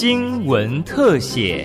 新闻特写。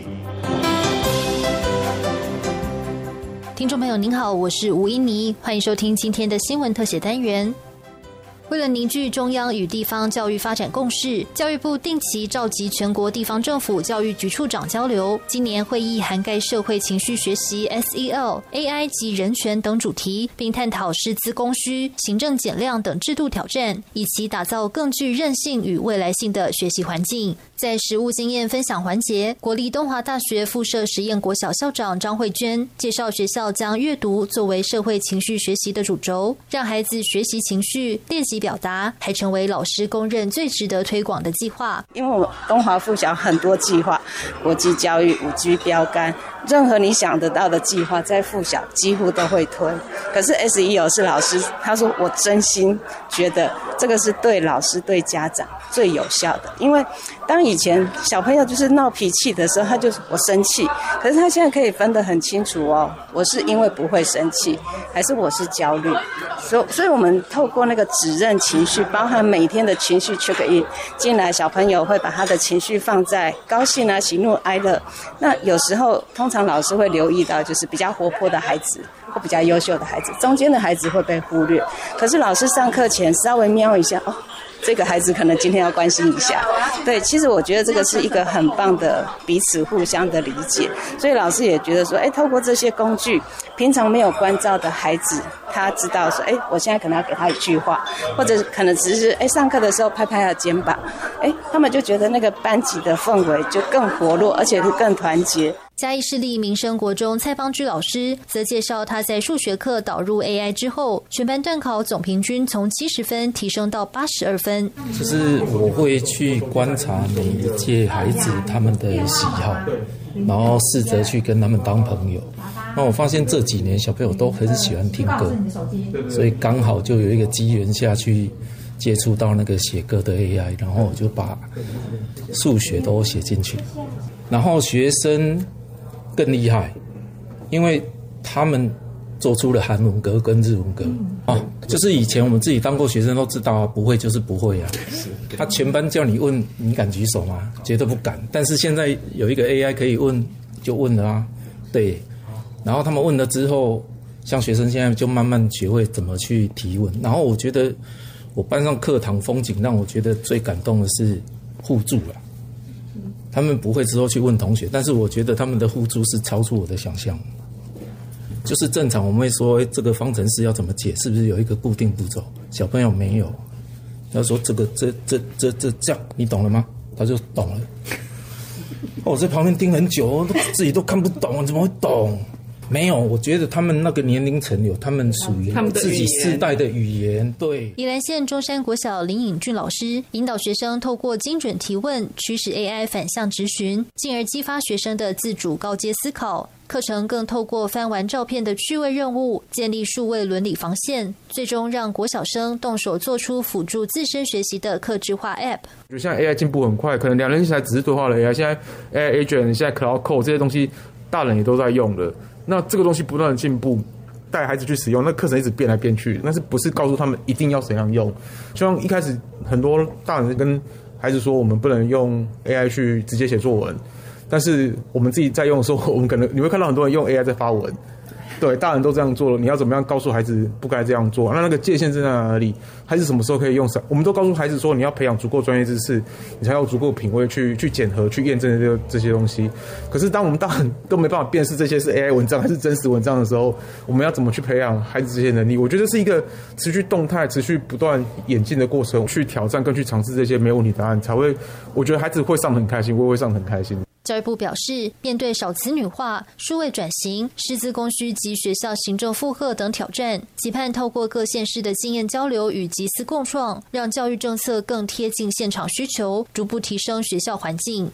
听众朋友您好，我是吴英妮，欢迎收听今天的新闻特写单元。为了凝聚中央与地方教育发展共识，教育部定期召集全国地方政府教育局处长交流。今年会议涵盖社会情绪学习 SEL、AI 及人权等主题，并探讨师资供需、行政减量等制度挑战，以期打造更具韧性与未来性的学习环境。在实务经验分享环节，国立东华大学附设实验国小校长张慧娟介绍，学校将阅读作为社会情绪学习的主轴，让孩子学习情绪、练习表达，还成为老师公认最值得推广的计划。 因为我东华附小很多计划，国际教育、5G 标杆，任何你想得到的计划，在附小几乎都会推。可是 SEL 是老师，他说我真心觉得这个是对老师、对家长最有效的，因为当以前小朋友就是闹脾气的时候，他就是我生气，可是他现在可以分得很清楚哦，我是因为不会生气，还是我是焦虑。所以我们透过那个指认情绪，包含每天的情绪 check in 进来，小朋友会把他的情绪放在高兴啊、喜怒哀乐。那有时候通常老师会留意到，就是比较活泼的孩子或比较优秀的孩子，中间的孩子会被忽略。可是老师上课前稍微瞄一下，哦，这个孩子可能今天要关心一下。对，其实我觉得这个是一个很棒的彼此互相的理解，所以老师也觉得说，透过这些工具，平常没有关照的孩子，他知道说，我现在可能要给他一句话，或者可能只是上课的时候拍拍他的肩膀，他们就觉得那个班级的氛围就更活络，而且更团结。 嘉义市立民生国中蔡邦居老师则介绍，他在数学课导入 AI 之后，全班段考总平均从70分提升到82分。 就是我会去观察每一届孩子他们的喜好，然后试着去跟他们当朋友。那我发现这几年小朋友都很喜欢听歌，所以刚好就有一个机缘下去接触到那个写歌的 AI， 然后我就把数学都写进去。然后学生更厉害，因为他们做出了韩文歌跟日文歌就是以前我们自己当过学生都知道啊，不会就是不会啊。他全班叫你问，你敢举手吗？绝对不敢。但是现在有一个 AI 可以问，就问了啊。对，然后他们问了之后，像学生现在就慢慢学会怎么去提问。然后我觉得我班上课堂风景让我觉得最感动的是互助了。他们不会之后去问同学，但是我觉得他们的互助是超出我的想象。就是正常我们会说，这个方程式要怎么解，是不是有一个固定步骤？小朋友没有，他说这个这样，你懂了吗？他就懂了。我在旁边盯很久，自己都看不懂，怎么会懂？没有，我觉得他们那个年龄层有他们属于自己世代的语言。对， 宜兰县中山国小林颖俊老师引导学生透过精准提问，驱使 AI 反向质询，进而激发学生的自主高阶思考。课程更透过翻完照片的趣味任务，建立数位伦理防线，最终让国小生动手做出辅助自身学习的客制化 App。 我觉得现在 AI 进步很快，可能2年前只是对话了 AI， 现在 AI Agent、现在 Cloud Code 这些东西，大人也都在用了。那这个东西不断的进步，带孩子去使用，那课程一直变来变去，但是不是告诉他们一定要怎样用？就像一开始很多大人跟孩子说，我们不能用 AI 去直接写作文，但是我们自己在用的时候，我们可能你会看到很多人用 AI 在发文。对，大人都这样做了，你要怎么样告诉孩子不该这样做？那个界限在哪里？孩子什么时候可以用上？我们都告诉孩子说，你要培养足够专业知识，你才有足够品味去检核、去验证这些东西。可是当我们大人都没办法辨识这些是 AI 文章还是真实文章的时候，我们要怎么去培养孩子这些能力？我觉得是一个持续动态、持续不断演进的过程，去挑战跟去尝试这些没问题答案，才会，我觉得孩子会上得很开心，我也会上得很开心。 教育部表示，面对少子女化、数位转型、师资供需及学校行政负荷等挑战，期盼透过各县市的经验交流与集思共创，让教育政策更贴近现场需求，逐步提升学校环境。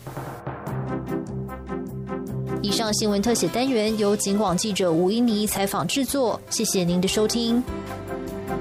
以上新闻特写单元由警广记者吴英妮采访制作，谢谢您的收听。